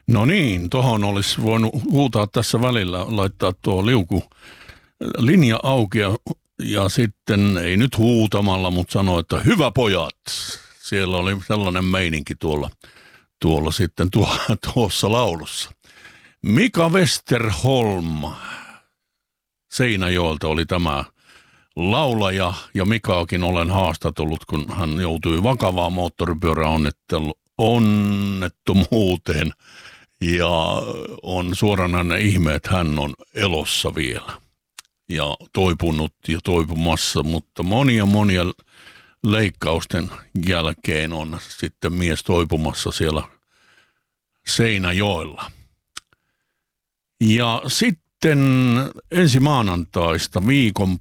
No niin, tohon olisi voinut huutaa tässä välillä, laittaa tuo linja auki ja sitten ei nyt huutamalla, mutta sanoi, että hyvä pojat. Siellä oli sellainen meininki tuolla sitten tuossa laulussa. Mika Westerholm Seinäjoelta oli tämä laulaja ja Mikaakin olen haastatellut, kun hän joutui vakavaan moottoripyöräonnettomuuteen ja on suoranainen ihme, että hän on elossa vielä ja toipunut ja toipumassa, mutta monia leikkausten jälkeen on sitten mies toipumassa siellä Seinäjoella. Ja sitten ensi maanantaista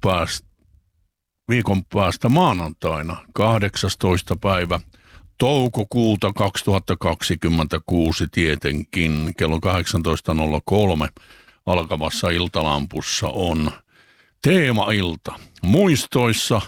viikon päästä maanantaina 18. päivä toukokuuta 2026 tietenkin kello 18.03 alkavassa Iltalampussa on teemailta. Muistoissa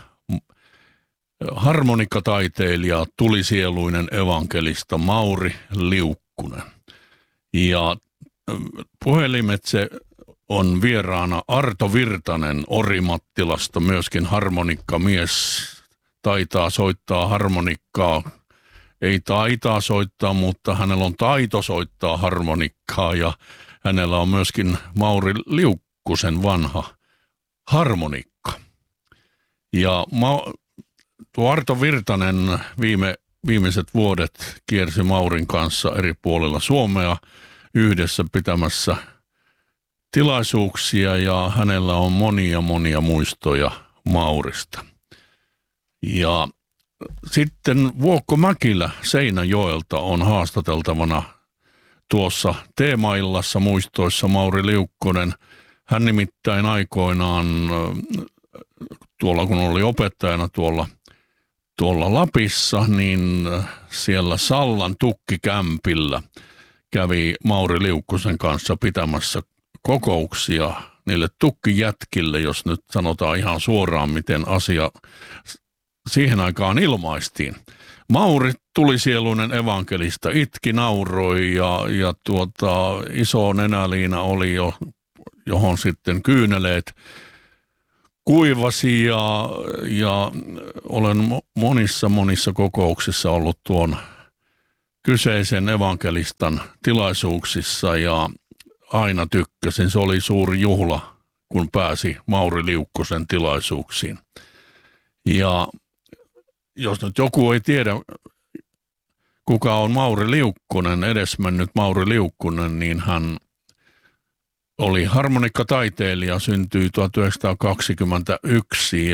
harmonikkataiteilija, tulisieluinen evankelista Mauri Liukkunen. Ja puhelimetse on vieraana Arto Virtanen Orimattilasta, myöskin harmonikkamies, taitaa soittaa harmonikkaa. Ei taitaa soittaa, mutta hänellä on taito soittaa harmonikkaa ja hänellä on myöskin Mauri Liukkusen vanha harmonikka. Ja tuo Arto Virtanen viimeiset vuodet kiersi Maurin kanssa eri puolilla Suomea yhdessä pitämässä tilaisuuksia ja hänellä on monia muistoja Maurista. Ja sitten Vuokko Mäkilä Seinäjoelta on haastateltavana tuossa teemaillassa muistoissa Mauri Liukkonen. Hän nimittäin aikoinaan tuolla kun oli opettajana tuolla Lapissa, niin siellä Sallan tukkikämpillä kävi Mauri Liukkosen kanssa pitämässä kokouksia niille tukkijätkille, jos nyt sanotaan ihan suoraan, miten asia siihen aikaan ilmaistiin. Mauri tulisieluinen evankelista itki, nauroi ja iso nenäliina oli jo, johon sitten kyyneleet kuivasi ja olen monissa kokouksissa ollut tuon kyseisen evankelistan tilaisuuksissa ja aina tykkäsin. Se oli suuri juhla, kun pääsi Mauri Liukkosen tilaisuuksiin. Ja jos nyt joku ei tiedä, kuka on Mauri Liukkonen, edesmennyt Mauri Liukkonen, niin hän oli harmonikkataiteilija, syntyi 1921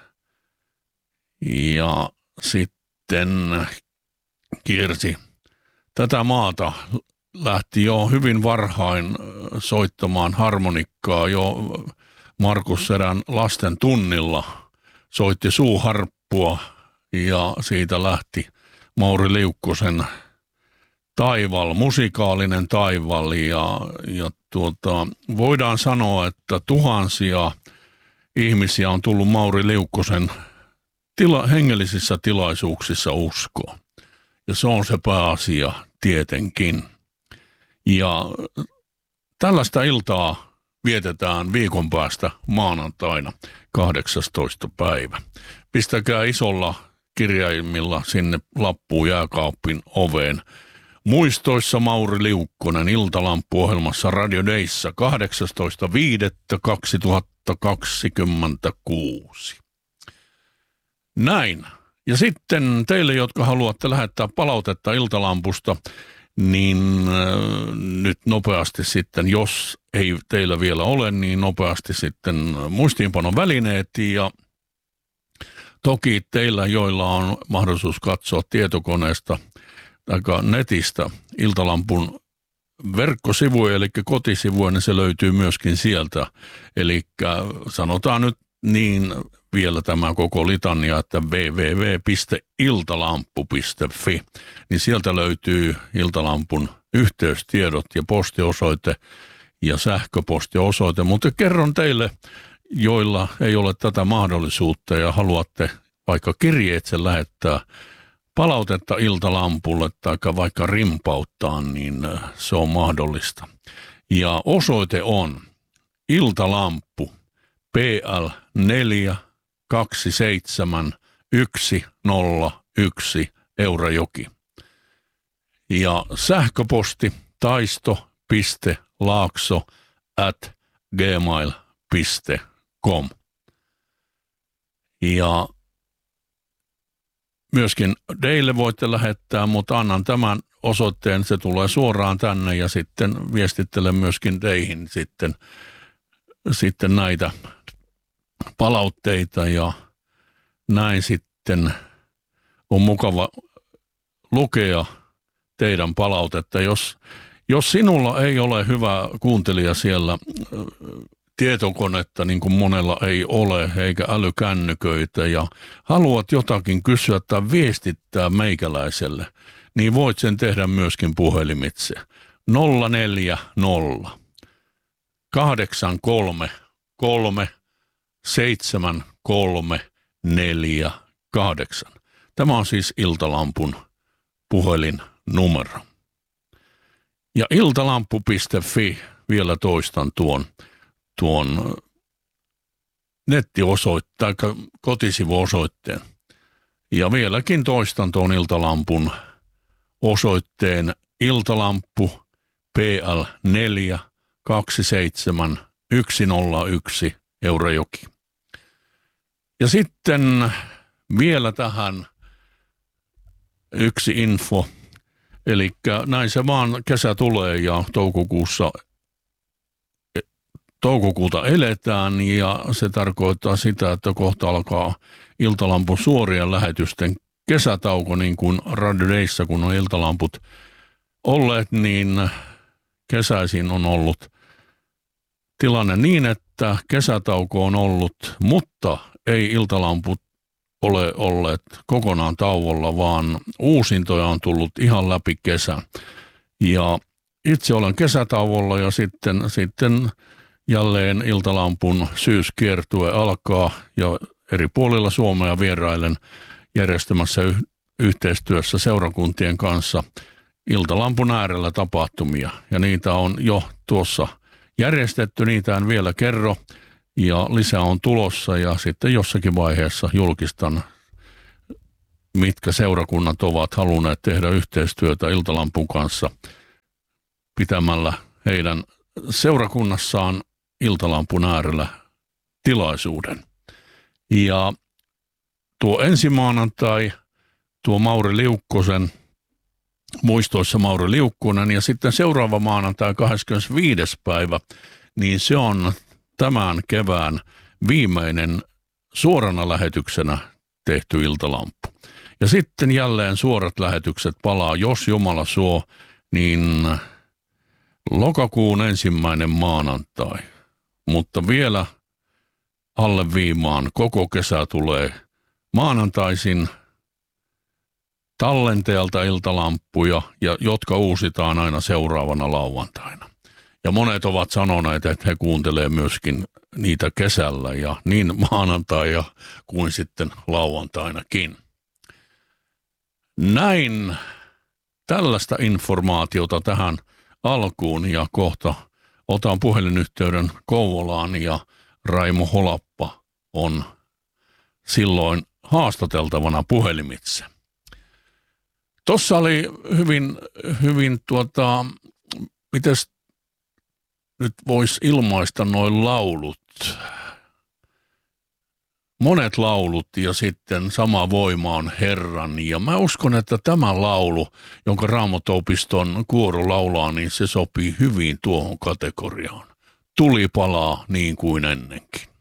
ja sitten kiersi tätä maata, lähti jo hyvin varhain soittamaan harmonikkaa jo Markus Sedän lasten tunnilla, soitti suuharppua ja siitä lähti Mauri Liukkosen musikaalinen taival ja voidaan sanoa, että tuhansia ihmisiä on tullut Mauri Liukkosen hengellisissä tilaisuuksissa uskoon. Ja se on se pääasia tietenkin. Ja tällaista iltaa vietetään viikon päästä maanantaina 18. päivä. Pistäkää isolla kirjaimilla sinne lappuun jääkaappin oveen. Muistoissa Mauri Liukkonen Iltalampu-ohjelmassa Radio Dayssa 18.5.2026. Näin. Ja sitten teille, jotka haluatte lähettää palautetta Iltalampusta, niin nyt nopeasti sitten, jos ei teillä vielä ole, niin nopeasti sitten muistiinpanon välineet ja toki teillä, joilla on mahdollisuus katsoa tietokoneesta tai netistä Iltalampun verkkosivuja, eli kotisivuja, niin se löytyy myöskin sieltä. Eli sanotaan nyt niin vielä tämä koko litania, että www.iltalampu.fi, niin sieltä löytyy Iltalampun yhteystiedot ja postiosoite ja sähköpostiosoite, mutta kerron teille, joilla ei ole tätä mahdollisuutta ja haluatte vaikka kirjeitse lähettää palautetta iltalampulle tai vaikka rimpauttaa, niin se on mahdollista. Ja osoite on Iltalamppu PL 4 27 101 Eurajoki. Ja sähköposti taisto.laakso@gmail.com. Ja myöskin teille voitte lähettää, mutta annan tämän osoitteen, se tulee suoraan tänne ja sitten viestittelen myöskin teihin sitten näitä palautteita ja näin sitten on mukava lukea teidän palautetta. Jos sinulla ei ole hyvä kuuntelija siellä tietokonetta, niin kuin monella ei ole, eikä älykännyköitä, ja haluat jotakin kysyä tai viestittää meikäläiselle, niin voit sen tehdä myöskin puhelimitse. 040 833 7348. Tämä on siis Iltalampun puhelinnumero. Ja iltalampu.fi, vielä toistan tuon nettiosoitteen tai kotisivuosoitteen. Ja vieläkin toistan tuon Iltalampun osoitteen Iltalamppu PL 4 27 101 Eurajoki. Ja sitten vielä tähän yksi info. Eli näin se vaan kesä tulee ja toukokuuta eletään ja se tarkoittaa sitä, että kohta alkaa Iltalampun suorien lähetysten kesätauko, niin kuin Radio Dayssä, kun on iltalamput olleet, niin kesäisin on ollut tilanne niin, että kesätauko on ollut, mutta ei iltalamput ole olleet kokonaan tauolla, vaan uusintoja on tullut ihan läpi kesän. Ja itse olen kesätauolla ja sitten jälleen Iltalampun syyskiertue alkaa ja eri puolilla Suomea vierailen järjestämässä yhteistyössä seurakuntien kanssa Iltalampun äärellä tapahtumia. Ja niitä on jo tuossa järjestetty, niitä en vielä kerro ja lisää on tulossa ja sitten jossakin vaiheessa julkistan, mitkä seurakunnat ovat halunneet tehdä yhteistyötä Iltalampun kanssa pitämällä heidän seurakunnassaan Iltalampun äärellä tilaisuuden. Ja tuo ensi maanantai, tuo Mauri Liukkosen, muistoissa Mauri Liukkonen, ja sitten seuraava maanantai 25. päivä, niin se on tämän kevään viimeinen suorana lähetyksenä tehty Iltalamppu. Ja sitten jälleen suorat lähetykset palaa, jos Jumala suo, niin lokakuun 1. maanantai. Mutta vielä alleviimaan koko kesä tulee maanantaisin tallenteelta iltalamppuja, ja jotka uusitaan aina seuraavana lauantaina. Ja monet ovat sanoneet, että he kuuntelee myöskin niitä kesällä ja niin maanantai kuin sitten lauantainakin. Näin tällaista informaatiota tähän alkuun ja kohta otan puhelinyhteyden Kouvolaan ja Raimo Holappa on silloin haastateltavana puhelimitse. Tuossa oli hyvin mites nyt voisi ilmaista noin laulut. Monet laulut ja sitten sama voima on Herran. Ja mä uskon, että tämä laulu, jonka Raamattuopiston kuoro laulaa, niin se sopii hyvin tuohon kategoriaan. Tuli palaa niin kuin ennenkin.